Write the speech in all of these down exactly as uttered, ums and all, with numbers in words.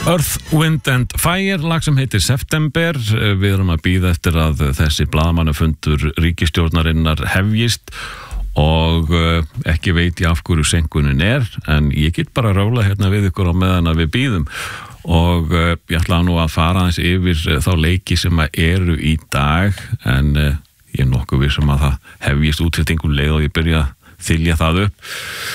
Earth, Wind and Fire, lag sem heitir September. Við erum að bíða eftir að þessi blaðamannafundur ríkisstjórnarinnar hefjist og ekki veit ég af hverju seinkunin er, en ég get bara að rála hérna við ykkur á meðan að við bíðum og ég ætla nú að fara aðeins yfir þá leiki sem eru í dag, en ég er nokkuð vissum að það hefjist útsettingum leið og ég byrja að þylja það upp.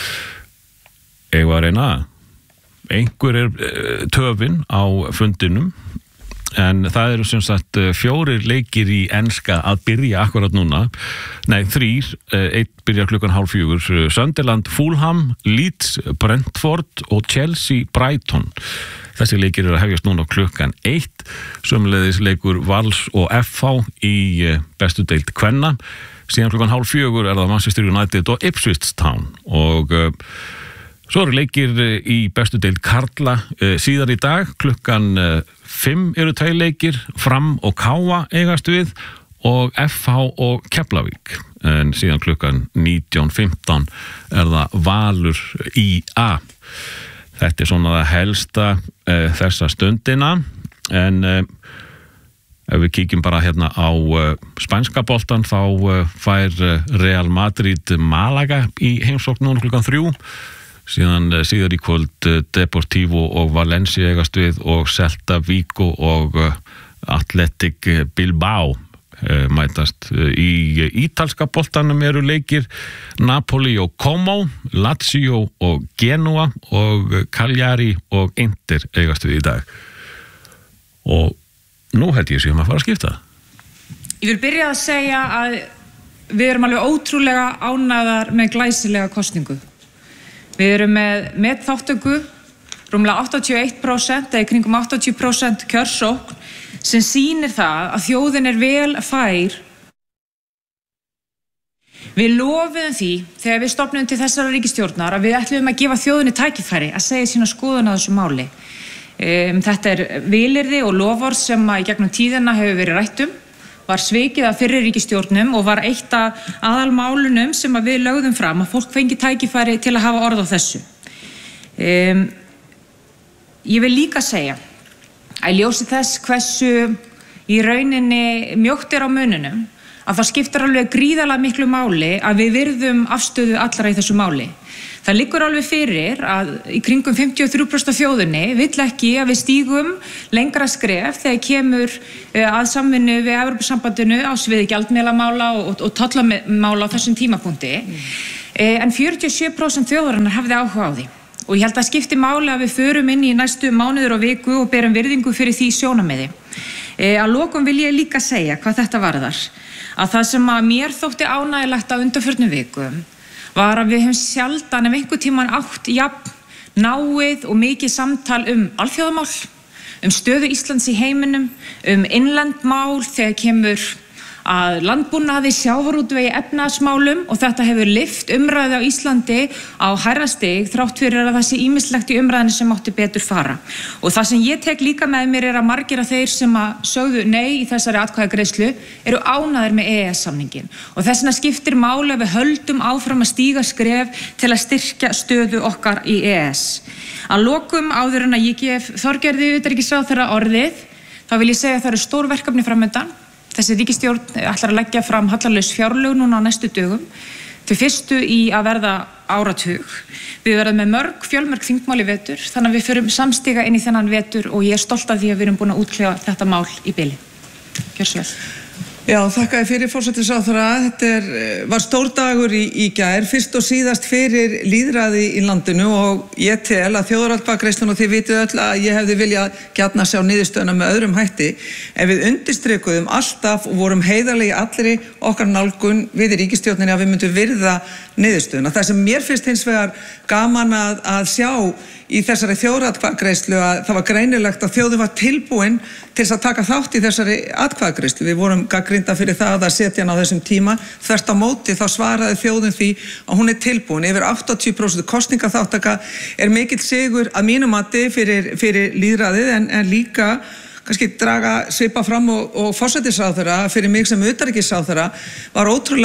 Eigum að reyna að einhver er töfin á fundinum, en það eru sem sagt fjórir leikir í enska að byrja akkurat núna. Nei, þrír, einn byrjar klukkan hálf fjögur. Sunderland, Fulham, Leeds, Brentford og Chelsea, Brighton. Þessi leikir eru að hefjast núna klukkan eitt. Sömuleiðis leikur Vals og F H í bestu deild kvenna. Síðan klukkan hálf fjögur er það Manchester United og Ipswich Town og svo eru leikir í bestu deild karla síðar í dag. Klukkan fimm eru tveir leikir, Fram og Káa eigast við og F H og Keflavík. En síðan klukkan nítján fimmtán er það Valur í A. Þetta er svona það helsta uh, þessa stundina, en uh, ef við kíkjum bara hérna á uh, spænska boltan þá uh, fær uh, Real Madrid Malaga í heimsókn núna klukkan þrjú. Síðan síðar í kvöld Deportivo og Valencia eigast við og Celta Vigo og Athletic Bilbao mætast. Í ítalska boltanum eru leikir Napoli og Como, Lazio og Genoa og Cagliari og Inter eigast við í dag. Og nú held ég séum að fara að skipta. Ég vil byrja að segja að við erum alveg ótrúlega ánægðar með glæsilega kosningu. Við erum með, með þáttöku rúmlega áttatíu og eitt prósent eða kringum áttatíu prósent kjörsókn sem sýnir það að þjóðin er vel fær. Við lofuðum því þegar við stofnum til þessara ríkisstjórnar að við ætlum að gefa þjóðinni tækifæri að segja sína skoðun á þessu máli. Um, þetta er vilyrði og loforð sem að í gegnum tíðina hefur verið rætt um, var svikið af fyrri ríkisstjórnum og var eitt af aðalmálunum sem að við lögðum fram að fólk fengi tækifæri til að hafa orð á þessu. Um, ég vil líka segja að í ljósi þess hversu í rauninni mjótt er á mununum að það skiptir alveg gríðarlega miklu máli að við virðum afstöðu allra í þessu máli. Það liggur alveg fyrir að í kringum fimmtíu og þrjú prósent af þjóðinni vill ekki að við stígum lengra skref þegar kemur að samvinnu við Evrópusambandinu á sviði gjaldmiðlamála og, og, og tollamála á þessum tímapunkti. Mm. En fjörutíu og sjö prósent þjóðarinnar hafði áhuga á því. Og ég held að skipti máli að við förum inn í næstu mánuður og viku og berum virðingu fyrir því sjónarmiði. Að lokum vil ég líka segja hvað þetta varðar. Að það sem að mér þótti ánægilegt á undanförnum vikum var að við höfum sjaldan ef einhvern tímann átt jafn náið og mikið samtal um alþjóðamál, um stöðu Íslands í heiminum, um innlend mál þegar kemur að landbúnaði, sjávarútvegi, efnahagsmálum og þetta hefur lyft umræðu á Íslandi á hærra stig þrátt fyrir að það sé ýmislegt í umræðinu sem mátti betur fara. Og það sem ég tek líka með mér er að margir af þeir sem að sögðu nei í þessari atkvæðagreiðslu eru ánægðir með E E S-samningin og þess vegna skiptir máli að við höldum áfram að stíga skref til að styrkja stöðu okkar í E E S. Að lokum áður en að ég gef Þorgerði utanríkisráðherra orðið, þá vil ég segja að það eru stór verkefni framundan. Þessi ríkisstjórn ætlar að leggja fram hallalaus fjárlög núna á næstu dögum, til fyrstu í að verða áratug. Við verðum með mörg, fjölmörg þingmál í vetur, þannig að við förum samstiga inn í þennan vetur og ég er stolt af því að við erum búin að útkljá þetta mál í bili. Gjör svo vel. Já, þakka ég fyrir forsætisráðherra. Þetta er, var stór dagur í, í gær, fyrst og síðast fyrir lýðræði í landinu og ég tel að þjóðaratkvæðagreiðslan og þið vitið öll að ég hefði viljað gjarna sjá niðurstöðuna með öðrum hætti en við undirstrikuðum alltaf og vorum heiðarlega í allri okkar nálgun við í ríkisstjórninni að við myndum virða niðurstöðuna. Það sem mér finnst hins vegar gaman að, að sjá í þessari þjóðaratkvæðagreiðslu að það var greinilegt að þjóðin var tilbúin til þess að taka þátt í þessari atkvæðagreiðslu. Við vorum gagnrýndar fyrir það að setja hana á þessum tíma. Þvert á móti þá svaraði þjóðin því að hún er tilbúin. Yfir áttatíu prósent kosningaþátttaka er mikill sigur að mínu mati fyrir, fyrir lýðræðið en, en líka kannski draga svipa fram og, og forsætisráðherra fyrir mig sem utanríkisráðherra var ótrúlega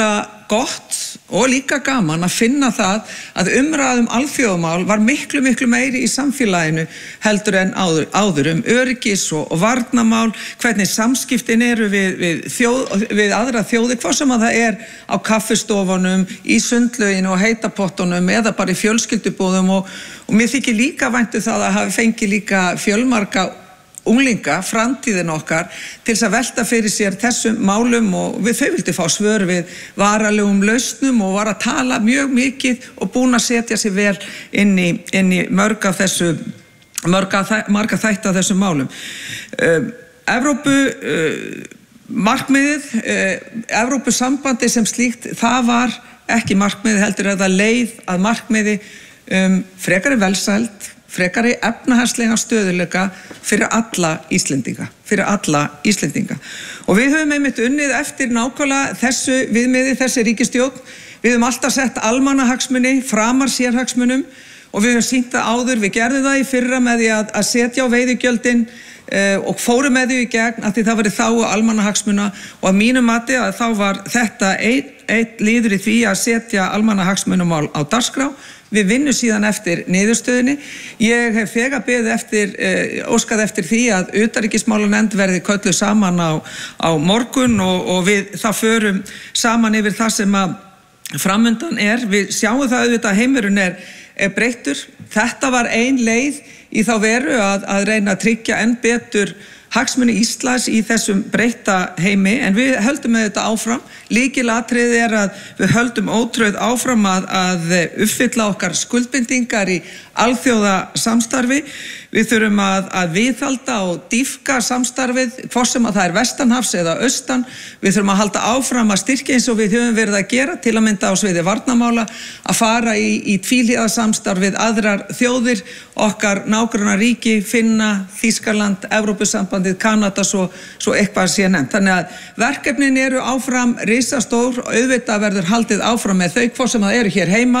gott og líka gaman að finna það að umræðum alþjóðamál var miklu, miklu meiri í samfélaginu heldur en áður, áður um öryggis og, og varnamál, hvernig samskiptin eru við, við, þjóð, við aðra þjóði, hvað sem að það er á kaffistofunum, í sundlauginu og heitapottunum eða bara í fjölskyldubúðum og, og mér þykir líka væntu það að hafa fengið líka fjölmarga unglinga, framtíðin okkar, til þess að velta fyrir sér þessum málum og við þau vildi fá svör við varalegum lausnum og var að tala mjög mikið og búin að setja sig vel inn í, inn í mörg af þessu, marga, marga þætti af þessum málum. Um, Evrópu, uh, markmiðið, uh, Evrópusambandi sem slíkt, það var ekki markmiðið heldur að það leið að markmiði um, frekari velsæld, frekari efnahagslega stöðuleika fyrir alla Íslendinga, fyrir alla Íslendinga. Og við höfum einmitt unnið eftir nákvæmlega þessu viðmiði, þessi ríkisstjórn. Við höfum alltaf sett almannahagsmuni framar sérhagsmunum og við höfum sýnt það áður, við gerðum það í fyrra með því að, að setja á veiðigjöldin uh, og fórum með því í gegn að því það var þá almannahagsmuna og að mínu mati að þá var þetta einn ein liður í því að setja almannahagsmunumál á dagskrá. Við vinnum síðan eftir niðurstöðinni. Ég hef þegar beðið eftir, eh, óskað eftir því að utanríkismálanefnd verði kölluð saman á, á morgun og, og við það förum saman yfir það sem að framundan er. Við sjáum það auðvitað að heimurinn er, er breyttur. Þetta var ein leið í þá veru að, að reyna að tryggja enn betur hagsmuni Íslands í þessum breytta heimi, en við höldum með þetta áfram. Lykilatriði er að við höldum ótrauð áfram að, að uppfylla okkar skuldbindingar í alþjóða samstarfi. Við þurfum að, að viðhalda og dýpka samstarfið, hvort sem að það er vestanhafs eða austan. Við þurfum að halda áfram að styrkja eins og við höfum verið að gera, til að mynda á sviði varnarmála, að fara í, í tvíhliða samstarf við aðrar þjóðir, okkar nágrannaríki, Finna, Þýskaland, Evrópusambandið, Kanada, svo, svo eitthvað sé nefnt. Þannig að verkefnin eru áfram risastór og auðvitað verður haldið áfram með þau, hvort sem það eru hér heima.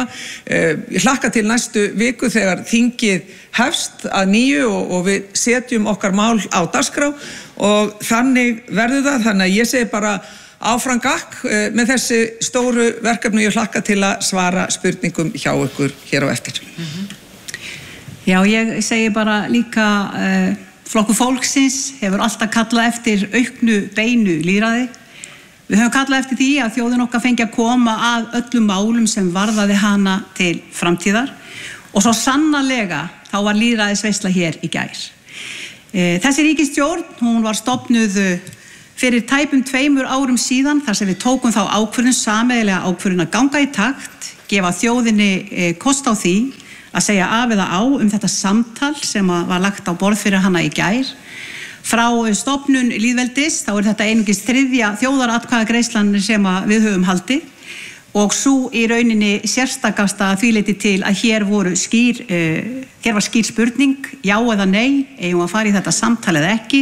Ég hlakka til næstu viku þegar þingið hefst að nýju og, og við setjum okkar mál á dagskrá og þannig verður það. Þannig að ég segi bara áfram gakk með þessi stóru verkefni og ég hlakka til að svara spurningum hjá ykkur hér á eftir. Mm-hmm. Já, ég segi bara líka uh, Flokkur fólksins hefur alltaf kallað eftir auknu beinu lýðræði. Við höfum kallað eftir því að þjóðin okkar fengi að koma að öllum málum sem varðaði hana til framtíðar og svo sannarlega þá var lýðræðisveisla hér í gær. Þessi ríkisstjórn, hún var stofnuð fyrir tæpum tveimur árum síðan þar sem við tókum þá ákvörðun, sameiginlega ákvörðun að ganga í takt, gefa þjóðinni kost á því að segja af eða á um þetta samtal sem var lagt á borð fyrir hana í gær. Frá stofnun lýðveldis, þá er þetta einungis þriðja þjóðaratkvæðagreiðslan sem við höfum haldið og svo í rauninni sérstakasta því leyti til að hér voru skýr, uh, hér var skýr spurning, já eða nei, eigum að fara í þetta samtal eða ekki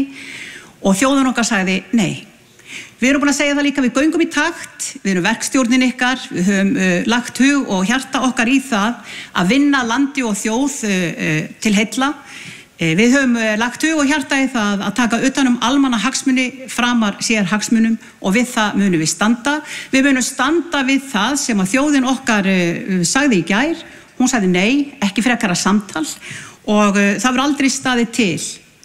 og þjóðin okkar sagði nei. Við erum búin að segja það líka, við göngum í takt, við erum verkstjórnin ykkar, við höfum uh, lagt hug og hjarta okkar í það að vinna landi og þjóð uh, uh, til heilla. Uh, við höfum uh, lagt hug og hjarta í það að taka utan um almanna hagsmuni framar sér hagsmunum og við það munum við standa. Við munum standa við það sem að þjóðin okkar uh, sagði í gær, hún sagði nei, ekki frekara samtal og uh, það var aldrei staðið til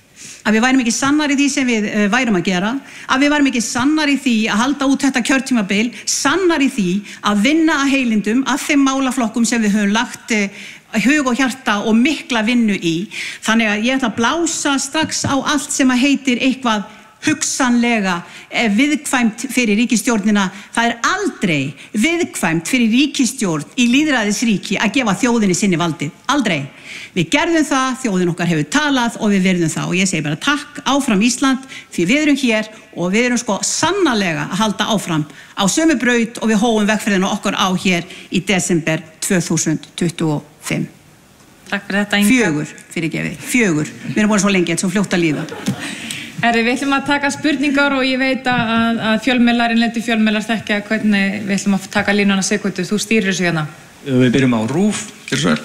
að við værum ekki sannar í því sem við uh, værum að gera, að við værum ekki sannar í því að halda út þetta kjörtímabil, sannar í því að vinna að heilindum að þeim málaflokkum sem við höfum lagt uh, hug og hjarta og mikla vinnu í. Þannig að ég ætla að blása strax á allt sem að heitir eitthvað hugsanlega viðkvæmt fyrir ríkisstjórnina. Það er aldrei viðkvæmt fyrir ríkisstjórn í lýðræðisríki að gefa þjóðinni sinni valdið. Aldrei. Við gerðum það, þjóðin okkar hefur talað og við verðum það og ég segi bara takk áfram Ísland því við erum hér og við erum sko sannarlega að halda áfram á sömu braut og við hófum vegferðina okkar á hér í desember tvö þúsund tuttugu og fimm. Takk fyrir þetta, Inga. Fjögur, fyrirgefið, fjögur. Við erum búin svo lengi, þetta er svo fljótt að líða. Herri, við ætlum að taka spurningar og ég veit að, að fjölmiðlar, innlendir fjölmiðlar þekkja hvernig við ætlum að taka línuna sekundu. Þú stýrir þessu hérna. Við byrjum á RÚV. Gjörðu svo vel.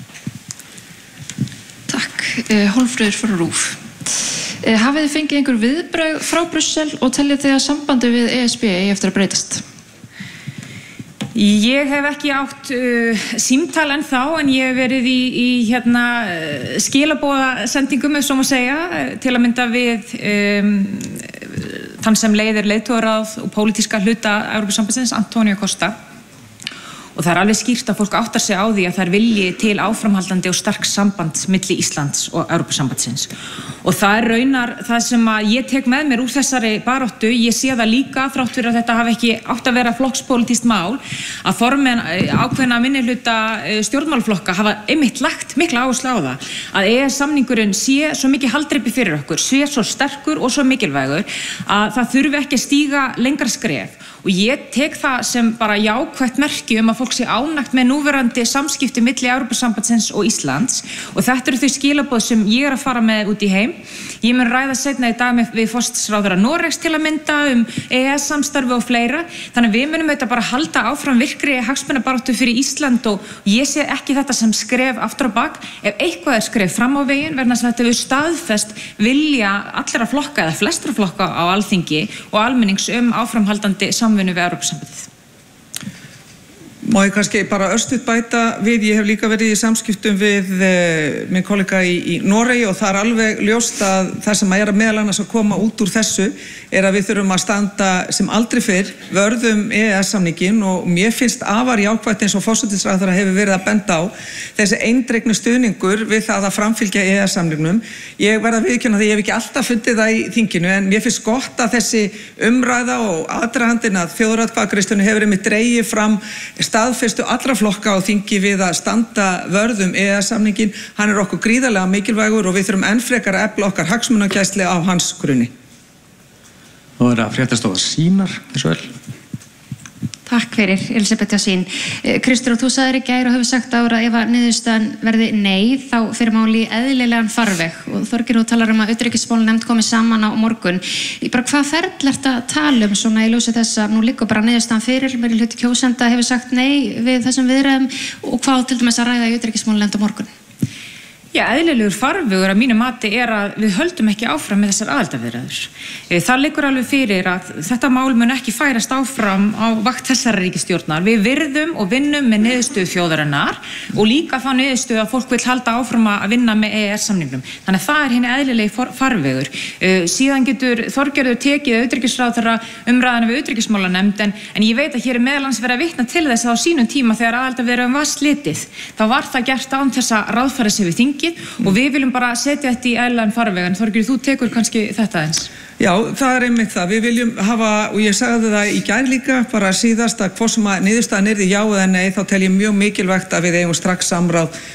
Takk. Hólmfríður frá RÚV. Hafið þið fengið einhver viðbrögð frá Brussel og teljið þið að sambandi við E S B eigi eftir að breytast? Ég hef ekki átt uh, símtal en þá, en ég hef verið í, í hérna, uh, skilabóðasendingum, ef svo má segja, til að mynda við um, þann sem leiðir leiðtogaráð og pólitíska hluta Evrópusambandsins, Antonio Costa. Og það er alveg skýrt að fólk áttar sig á því að það er vilji til áframhaldandi og sterk samband milli Íslands og Evrópusambandsins. Og það er raunar það sem að ég tek með mér úr þessari baráttu. Ég sé það líka, þrátt fyrir að þetta hafi ekki átt að vera flokkspólitískt mál, að formenn ákveðna minnihluta stjórnmálaflokka hafa einmitt lagt mikla áherslu á það. Að E E S-samningurinn sé svo mikið haldreipi fyrir okkur, sé svo sterkur og svo mikilvægur að það þurfi ekki að stíga lengra skref. Og ég tek það sem bara jákvætt merki um að fólk sé ánægt með núverandi samskipti milli Evrópusambandsins og Íslands, og þetta eru þau skilaboð sem ég er að fara með út í heim. Ég mun ræða seinna í dag með við forsætisráðherra Noregs til að mynda um E E S-samstarfi og fleira. Þannig við munum auðvitað bara halda áfram virkri hagsmunabaráttu fyrir Ísland, og ég sé ekki þetta sem skref aftur á bak. Ef eitthvað er skref fram á veginn, verðan þess að þetta hefur staðfest vilja allra flokka eða flestra flokka á Alþingi og almennings um áframhaldandi samvinnu við Evrópusambandið. Má ég kannski bara örstutt bæta við, ég hef líka verið í samskiptum við eh, minn kollega í, í Noregi, og það er alveg ljóst að það sem er að meðal annars að koma út úr þessu er að við þurfum að standa sem aldrei fyrr vörðum E E S-samningin, og mér finnst afar jákvætt eins og forsætisráðherra hefur verið að benda á þessi eindregnu stuðningur við það að framfylgja E E S-samningnum. Ég verð að viðurkenna því ég hef ekki alltaf fundið það í þinginu, en mér finnst gott að þessi umræða og aðdragandinn að þjóðaratkvæðagreiðslunni hefur einmitt dregið fram staðfestu allra flokka á þingi við að standa vörðum E E S-samningin. Hann er okkur gríðarlega mikilvægur og við þurfum enn frekar að efla okkar hagsmunagæslu á hans grunni. Og það er að fréttastofa Sýnar, þessu vel. Takk fyrir, Elisabeth Jásín. Kristrún, þú sagðir í gær og hefur sagt ára ef að niðurstaðan verði nei, þá fyrir máli eðlilegan farveg, og Þorgeir, þú talar um að utanríkismálanefnd komi saman á morgun. Bara hvað ferli ertu að tala um svona í ljósi þess að nú liggur bara niðurstaðan fyrir, meirihluti kjósenda hefur sagt nei við þessum viðræðum, og hvað til dæmis að ræða í utanríkismálanefnd á morgun? Já, eðlilegur farvegur að mínu mati er að við höldum ekki áfram með þessar aðildarviðræður. Það liggur alveg fyrir að þetta mál mun ekki færast áfram á vakt þessara ríkisstjórnar. Við virðum og vinnum með niðurstöðu þjóðarinnar og líka þá niðurstöðu að fólk vil halda áfram að vinna með E E S-samningnum. Þannig að það er hinn eðlilegi farvegur. Síðan getur Þorgerður tekið utanríkisráðherra umræðuna við utanríkismálanefnd, en, en ég veit að hér er meðal annars verið að vitna til þess að á sínum tíma þegar aðildarviðræðum var slitið, þá var það gert án þess að ráðfæra sig við þingið, og við viljum bara setja þetta í eðlilegan farveg. Þorgeir, þú tekur kannski þetta eins. Já, það er einmitt það. Við viljum hafa, og ég sagði það í gær líka, bara síðast að hvort sem að niðurstaðan yrði já eða nei, þá tel ég mjög mikilvægt að við eigum strax samráð